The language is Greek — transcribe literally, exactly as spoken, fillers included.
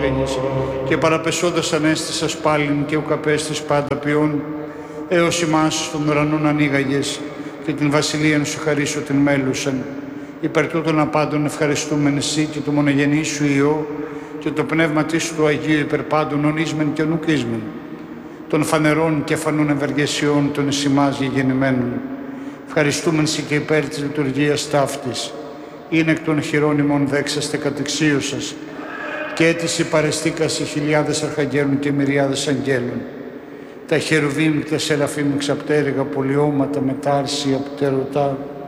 λέγεις, και παραπεσόντας ανέστησας πάλιν και ουκαπέστης πάντα ποιόν, έως ημάς των ουρανών ανοίγαγες και την βασιλείαν σου χαρίσω την μέλουσαν. Υπέρ τούτων απάντων ευχαριστούμεν εσύ και το μονογενή σου Υιό και το πνεύμα της του Αγίου υπέρ πάντων ονείσμεν και ονουκίσμεν, των φανερών και φανούν ευεργεσιών των εις ημάς γεγεννημένων. Ευχαριστούμεν σοι και υπέρ της λειτουργίας ταύτης, είναι εκ των χειρών ημών δέξαστε κατεξίωσας, και έτηση παρεστήκασι χιλιάδες αρχαγγέλων και μυριάδες αγγέλων. Τα χερουβίμ και τα σεραφείμ εξαπτέρυγα πολιώματα μετάρσια πτερωτά,